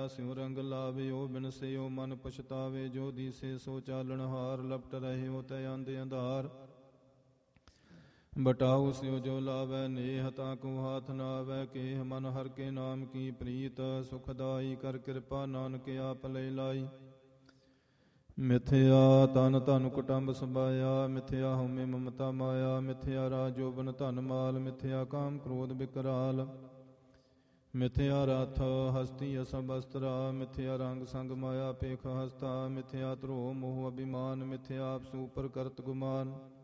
ਸਿਉ ਰੰਗ ਲਾਵਿਓ ਬਿਨਸਿਓ ਮਨ ਪਛਤਾਵੇ। ਜੋ ਦੀਸੇ ਸੋ ਚਾਲਣ ਹਾਰ ਲਪਟ ਰਹਿਓ ਤੈ ਆਂਦੇ ਅੰਧਾਰ। ਬਟਾਉ ਸਿਉ ਜੋ ਲਾਵੈ ਨੇਹ ਤਾਕੂ ਹਾਥ ਨਾ ਆਵੈ। ਕੇਹ ਮਨ ਹਰ ਕੇ ਨਾਮ ਕੀ ਪ੍ਰੀਤ ਸੁਖਦਾਈ। ਕਰ ਕਿਰਪਾ ਨਾਨਕ ਆਪ ਲੈ ਲਾਈ। ਮਿਥਿਆ ਤਨ ਧਨ ਕੁਟੰਬ ਸਬਾਇਆ। ਮਿਥਿਆ ਹਉਮੈ ਮਮਤਾ ਮਾਇਆ। ਮਿਥਿਆ ਰਾਜ ਜੋਬਨ ਧਨ ਮਾਲ। ਮਿਥਿਆ ਕਾਮ ਕ੍ਰੋਧ ਬਿਕਰਾਲ। ਮਿਥਿਆ ਰਥ ਹਸਤੀ ਅਸਭ ਅਸਤਰਾ। ਮਿਥਿਆ ਰੰਗ ਸੰਗ ਮਾਇਆ ਪੇਖ ਹਸਤਾ। ਮਿਥਿਆ ਧਰੋ ਮੋਹ ਅਭਿਮਾਨ। ਮਿਥਿਆ ਆਪਸੂ ਉਪਰ ਕਰਤ ਗੁਮਾਨ।